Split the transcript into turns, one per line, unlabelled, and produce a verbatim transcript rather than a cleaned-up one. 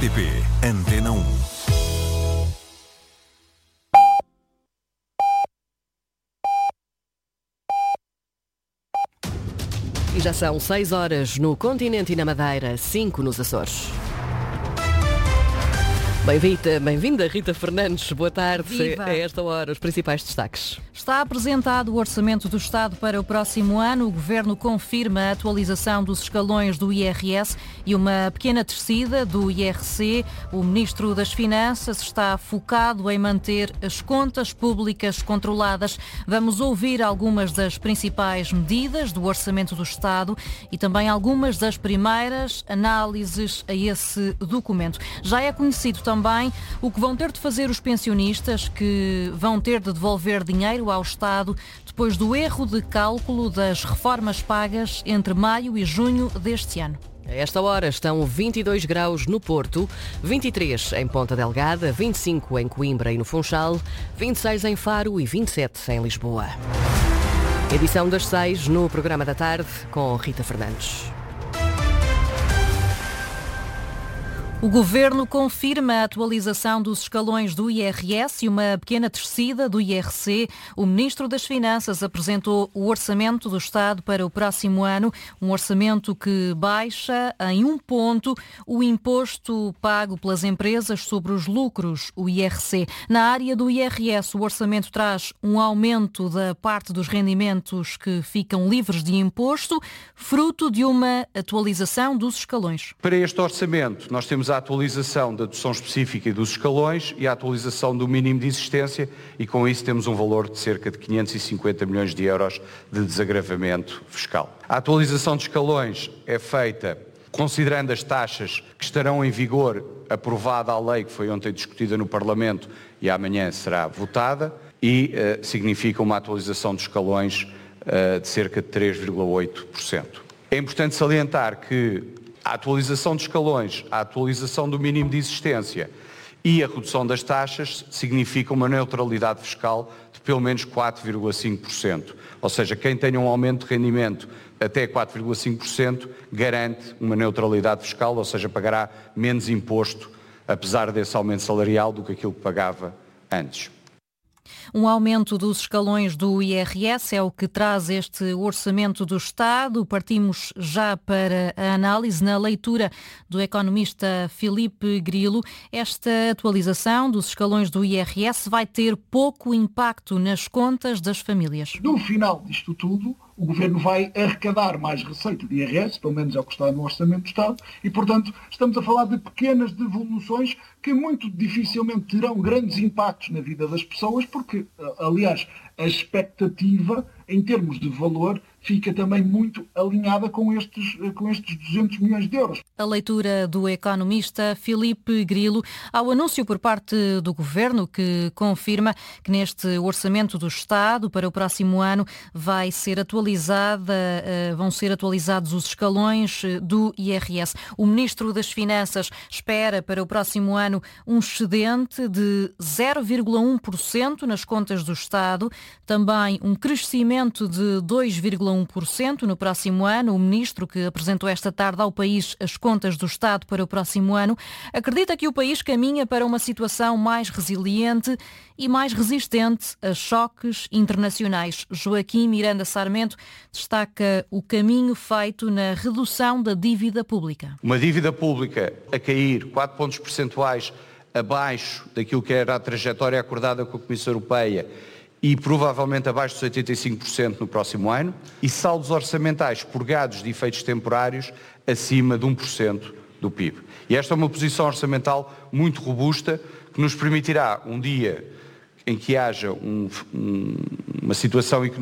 R T P Antena um.
E já são seis horas no continente e na Madeira, cinco nos Açores. Bem-vinda, bem-vinda Rita Fernandes, boa tarde.
Viva.
A esta hora, os principais destaques.
Está apresentado o Orçamento do Estado para o próximo ano. O Governo confirma a atualização dos escalões do I R S e uma pequena descida do I R C. O Ministro das Finanças está focado em manter as contas públicas controladas. Vamos ouvir algumas das principais medidas do Orçamento do Estado e também algumas das primeiras análises a esse documento. Já é conhecido também Também o que vão ter de fazer os pensionistas, que vão ter de devolver dinheiro ao Estado depois do erro de cálculo das reformas pagas entre maio e junho deste ano.
A esta hora estão vinte e dois graus no Porto, vinte e três em Ponta Delgada, vinte e cinco em Coimbra e no Funchal, vinte e seis em Faro e vinte e sete em Lisboa. Edição das seis no programa da tarde com Rita Fernandes.
O Governo confirma a atualização dos escalões do I R S e uma pequena descida do I R C. O Ministro das Finanças apresentou o Orçamento do Estado para o próximo ano, um orçamento que baixa em um ponto o imposto pago pelas empresas sobre os lucros, o I R C. Na área do I R S, o orçamento traz um aumento da parte dos rendimentos que ficam livres de imposto, fruto de uma atualização dos escalões.
Para este orçamento, nós temos a atualização da dedução específica e dos escalões e a atualização do mínimo de existência, e com isso temos um valor de cerca de quinhentos e cinquenta milhões de euros de desagravamento fiscal. A atualização de escalões é feita considerando as taxas que estarão em vigor, aprovada a lei que foi ontem discutida no Parlamento e amanhã será votada, e uh, significa uma atualização dos escalões uh, de cerca de três vírgula oito por cento. É importante salientar que a atualização de escalões, a atualização do mínimo de existência e a redução das taxas significam uma neutralidade fiscal de pelo menos quatro vírgula cinco por cento. Ou seja, quem tenha um aumento de rendimento até quatro vírgula cinco por cento garante uma neutralidade fiscal, ou seja, pagará menos imposto, apesar desse aumento salarial, do que aquilo que pagava antes.
Um aumento dos escalões do I R S é o que traz este Orçamento do Estado. Partimos já para a análise na leitura do economista Filipe Grilo. Esta atualização dos escalões do I R S vai ter pouco impacto nas contas das famílias.
No final disto tudo, o Governo vai arrecadar mais receita de I R S, pelo menos é o que está no Orçamento do Estado, e, portanto, estamos a falar de pequenas devoluções que muito dificilmente terão grandes impactos na vida das pessoas, porque, aliás, a expectativa, em termos de valor, fica também muito alinhada com estes, com estes duzentos milhões de euros.
A leitura do economista Filipe Grilo ao anúncio por parte do Governo, que confirma que neste Orçamento do Estado para o próximo ano vai ser atualizada, vão ser atualizados os escalões do I R S. O Ministro das Finanças espera para o próximo ano um excedente de zero vírgula um por cento nas contas do Estado, também um crescimento de dois vírgula um por cento no próximo ano. O Ministro, que apresentou esta tarde ao país as contas do Estado para o próximo ano, acredita que o país caminha para uma situação mais resiliente e mais resistente a choques internacionais. Joaquim Miranda Sarmento destaca o caminho feito na redução da dívida pública.
Uma dívida pública a cair quatro pontos percentuais abaixo daquilo que era a trajetória acordada com a Comissão Europeia e provavelmente abaixo dos oitenta e cinco por cento no próximo ano, e saldos orçamentais purgados de efeitos temporários acima de um por cento do P I B. E esta é uma posição orçamental muito robusta que nos permitirá, um dia em que haja um, um, uma situação económica